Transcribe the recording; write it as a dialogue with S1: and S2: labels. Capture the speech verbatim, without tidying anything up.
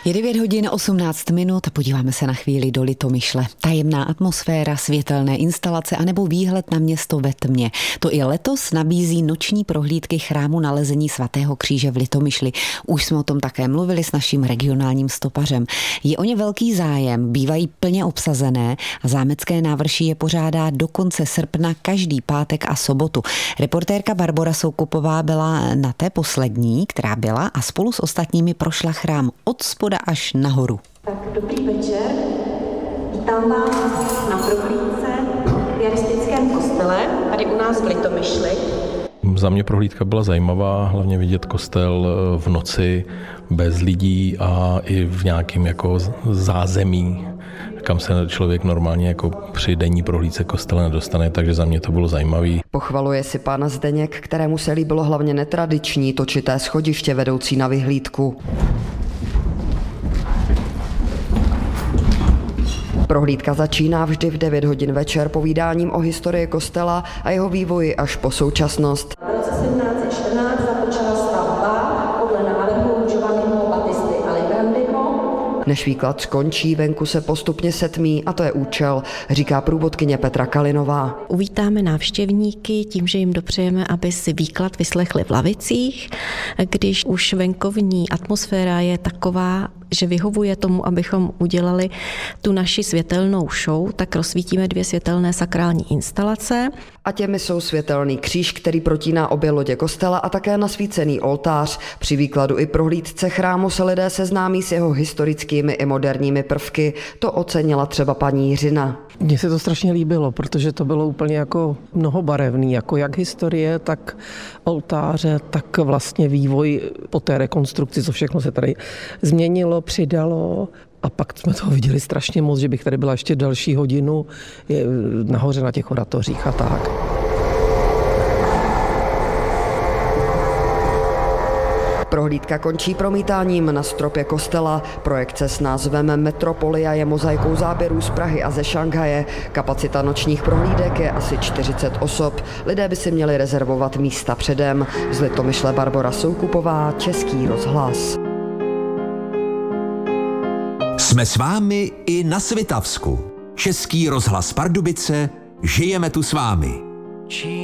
S1: Je devět hodin osmnáct minut a podíváme se na chvíli do Litomyšle. Tajemná atmosféra, světelné instalace anebo výhled na město ve tmě. To i letos nabízí noční prohlídky chrámu Nalezení svatého kříže v Litomyšli. Už jsme o tom také mluvili s naším regionálním stopařem. Je o ně velký zájem, bývají plně obsazené a zámecké návrší je pořádá do konce srpna každý pátek a sobotu. Reportérka Barbora Soukupová byla na té poslední, která byla, a spolu s ostatními prošla chrám od spoda až nahoru.
S2: Tak dobrý večer, vítám vás na prohlídce v Piaristickém kostele, tady u nás v Litomyšli.
S3: Za mě prohlídka byla zajímavá, hlavně vidět kostel v noci bez lidí a i v nějakém jako zázemí, kam se člověk normálně jako při denní prohlídce kostela nedostane, takže za mě to bylo zajímavý.
S4: Pochvaluje si pan Zdeněk, kterému se líbilo hlavně netradiční točité schodiště vedoucí na vyhlídku. Prohlídka začíná vždy v devět hodin večer povídáním o historii kostela a jeho vývoji až po současnost.
S2: V roce sedmnáct set čtrnáct započala stavba podle návrhu Giovanniho Battisty Aligrandiho.
S4: Než výklad skončí, venku se postupně setmí a to je účel, říká průvodkyně Petra Kalinová.
S5: Uvítáme návštěvníky tím, že jim dopřejeme, aby si výklad vyslechli v lavicích, když už venkovní atmosféra je taková, že vyhovuje tomu, abychom udělali tu naši světelnou show, tak rozsvítíme dvě světelné sakrální instalace.
S4: A těmi jsou světelný kříž, který protíná obě lodě kostela, a také nasvícený oltář. Při výkladu i prohlídce chrámu se lidé seznámí s jeho historickými i moderními prvky. To ocenila třeba paní Jiřina.
S6: Mně se to strašně líbilo, protože to bylo úplně jako mnohobarevný, jako jak historie, tak oltáře, tak vlastně vývoj po té rekonstrukci, co všechno se tady změnilo, přidalo. A pak jsme toho viděli strašně moc, že bych tady byla ještě další hodinu nahoře na těch oratořích a tak.
S4: Prohlídka končí promítáním na stropě kostela. Projekce s názvem Metropolia je mozaikou záběrů z Prahy a ze Šanghaje. Kapacita nočních prohlídek je asi čtyřicet osob. Lidé by si měli rezervovat místa předem. Z Litomyšle Barbora Soukupová, Český rozhlas.
S7: Jsme s vámi i na Svitavsku. Český rozhlas Pardubice, žijeme tu s vámi.